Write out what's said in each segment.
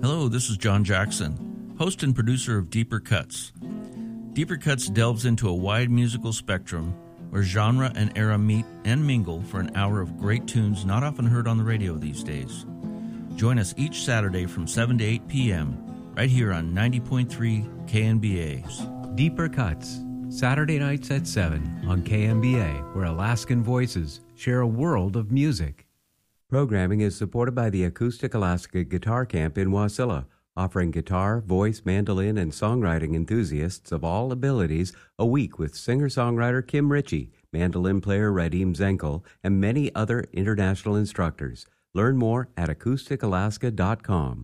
Hello, this is John Jackson, host and producer of Deeper Cuts. Deeper Cuts delves into a wide musical spectrum where genre and era meet and mingle for an hour of great tunes not often heard on the radio these days. Join us each Saturday from 7 to 8 p.m. right here on 90.3 KNBA. Deeper Cuts, Saturday nights at 7 on KNBA, where Alaskan voices share a world of music. Programming is supported by the Acoustic Alaska Guitar Camp in Wasilla, offering guitar, voice, mandolin, and songwriting enthusiasts of all abilities a week with singer-songwriter Kim Ritchie, mandolin player Radim Zenkel, and many other international instructors. Learn more at acousticalaska.com.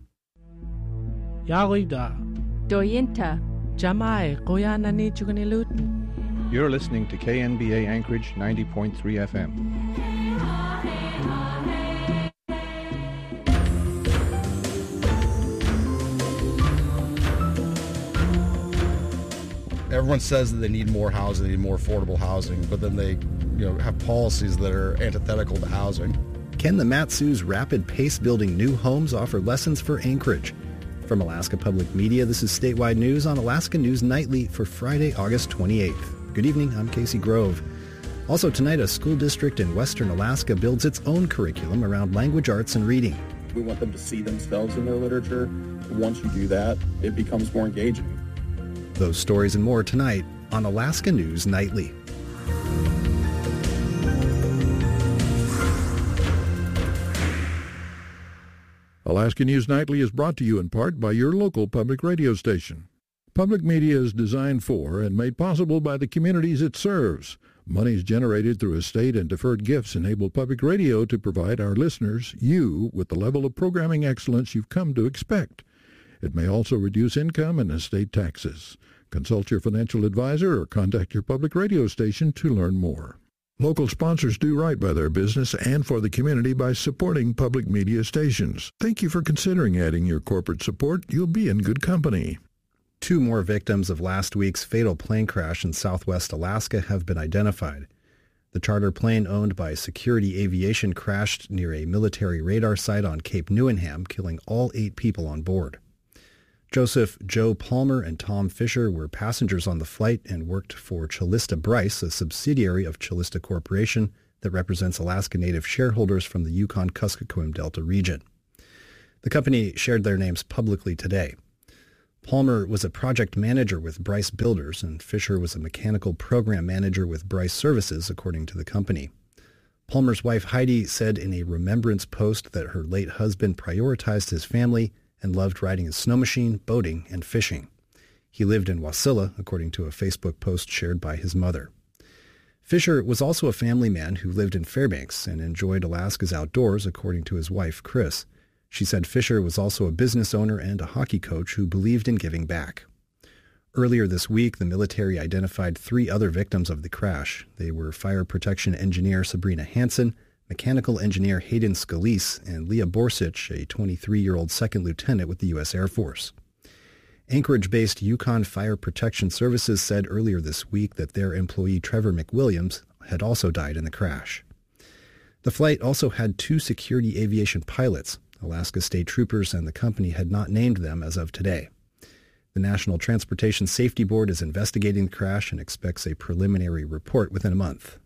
Yarida. Doyinta. Jamai Koyana Nichuganilut. You're listening to KNBA Anchorage 90.3 FM. Everyone says that they need more housing, they need more affordable housing, but then they, have policies that are antithetical to housing. Can the Matsu's rapid pace building new homes offer lessons for Anchorage? From Alaska Public Media, this is Statewide News on Alaska News Nightly for Friday, August 28th. Good evening, I'm Casey Grove. Also tonight, a school district in Western Alaska builds its own curriculum around language arts and reading. We want them to see themselves in their literature. Once you do that, it becomes more engaging. Those stories and more tonight on Alaska News Nightly. Alaska News Nightly is brought to you in part by your local public radio station. Public media is designed for and made possible by the communities it serves. Monies generated through estate and deferred gifts enable public radio to provide our listeners, you, with the level of programming excellence you've come to expect. It may also reduce income and estate taxes. Consult your financial advisor or contact your public radio station to learn more. Local sponsors do right by their business and for the community by supporting public media stations. Thank you for considering adding your corporate support. You'll be in good company. 2 more victims of last week's fatal plane crash in southwest Alaska have been identified. The charter plane owned by Security Aviation crashed near a military radar site on Cape Newenham, killing all 8 people on board. Joseph Joe Palmer and Tom Fisher were passengers on the flight and worked for Chalista Bryce, a subsidiary of Chalista Corporation that represents Alaska Native shareholders from the Yukon-Kuskokwim Delta region. The company shared their names publicly today. Palmer was a project manager with Bryce Builders, and Fisher was a mechanical program manager with Bryce Services, according to the company. Palmer's wife Heidi said in a remembrance post that her late husband prioritized his family and loved riding his snow machine, boating, and fishing. He lived in Wasilla, according to a Facebook post shared by his mother. Fisher was also a family man who lived in Fairbanks and enjoyed Alaska's outdoors, according to his wife, Chris. She said Fisher was also a business owner and a hockey coach who believed in giving back. Earlier this week, the military identified 3 other victims of the crash. They were fire protection engineer Sabrina Hansen, mechanical engineer Hayden Scalise, and Leah Borsich, a 23-year-old second lieutenant with the U.S. Air Force. Anchorage-based Yukon Fire Protection Services said earlier this week that their employee Trevor McWilliams had also died in the crash. The flight also had 2 Security Aviation pilots. Alaska State Troopers and the company had not named them as of today. The National Transportation Safety Board is investigating the crash and expects a preliminary report within a month.